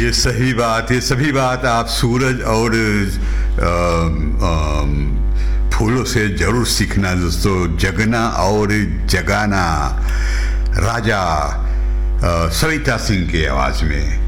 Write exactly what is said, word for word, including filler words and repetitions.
ये सही बात, ये सभी बात आप सूरज और अम, अम, फूलों से जरूर सीखना दोस्तों। जगना और जगाना, राजा अ, सविता सिंह की आवाज में।